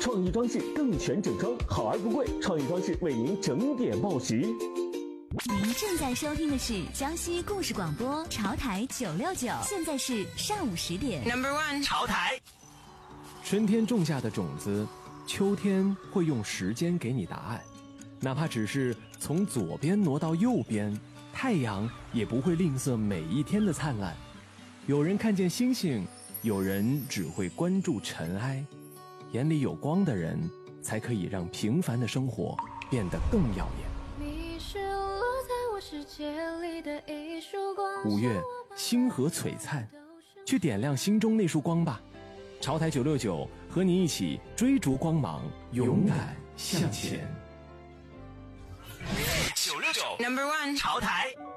创意装饰更全整装，好而不贵，创意装饰为您整点报时。 您正在收听的是江西故事广播潮台969，现在是上午10点。 Number one， 潮台。 春天种下的种子，秋天会用时间给你答案。哪怕只是从左边挪到右边，太阳也不会吝啬每一天的灿烂。有人看见星星，有人只会关注尘埃。眼里有光的人，才可以让平凡的生活变得更耀眼。 你是落在我世界里的一束光。 5月，星河璀璨，去点亮心中那束光吧。潮台969和你一起追逐光芒，勇敢向前。 969 Number one， 潮台。